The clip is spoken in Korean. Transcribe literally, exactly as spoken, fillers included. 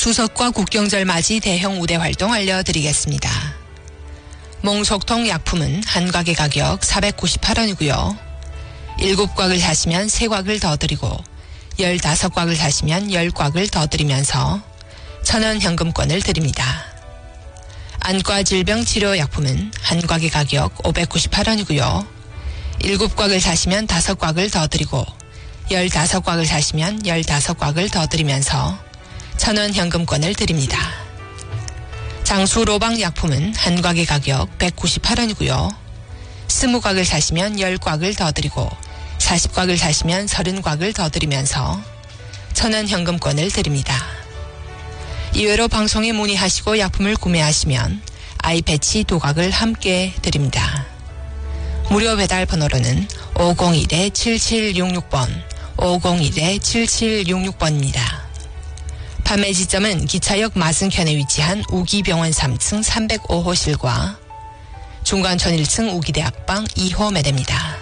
추석과 국경절 맞이 대형 우대 활동 알려드리겠습니다. 몽속통 약품은 한 곽의 가격 사백구십팔 원이고요. 일곱 곽을 사시면 세 곽을 더 드리고 열다섯 곽을 사시면 열 곽을 더 드리면서 천 원 현금권을 드립니다. 안과 질병 치료 약품은 한 곽의 가격 오백구십팔 원이고요. 일곱 곽을 사시면 다섯 곽을 더 드리고 열다섯 곽을 사시면 열다섯 곽을 더 드리면서 천 원 현금권을 드립니다. 장수 로방 약품은 한 곽의 가격 백구십팔 원이고요. 스무 곽을 사시면 열 곽을 더 드리고 사십 곽을 사시면 서른 곽을 더 드리면서 천 원 현금권을 드립니다. 이외로 방송에 문의하시고 약품을 구매하시면 아이패치 두 곽을 함께 드립니다. 무료 배달 번호로는 오공일 칠칠육육 번, 오공일 칠칠육육 번입니다. 판매 지점은 기차역 마승편에 위치한 우기병원 삼 층 삼백오 호실과 중간천 일 층 우기대학방 이 호 매대입니다.